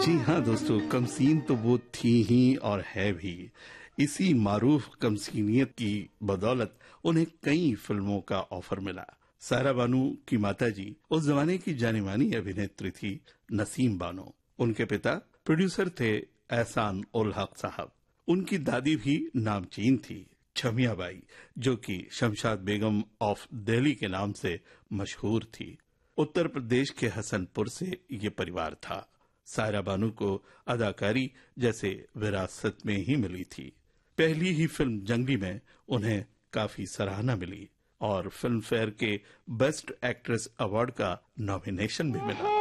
जी हाँ दोस्तों, कमसीन तो वो थी ही और है भी। इसी मारूफ कमसीनियत की बदौलत उन्हें कई फिल्मों का ऑफर मिला। सायरा बानू की माताजी उस जमाने की जानी मानी अभिनेत्री थी नसीम बानो। उनके पिता प्रोड्यूसर थे एहसान उल हक साहब। उनकी दादी भी नामचीन थी, छमिया बाई, जो कि शमशाद बेगम ऑफ दिल्ली के नाम से मशहूर थी। उत्तर प्रदेश के हसनपुर से ये परिवार था। सायरा बानू को अदाकारी जैसे विरासत में ही मिली थी। पहली ही फिल्म जंगली में उन्हें काफी सराहना मिली और फिल्म फेयर के बेस्ट एक्ट्रेस अवार्ड का नॉमिनेशन भी मिला।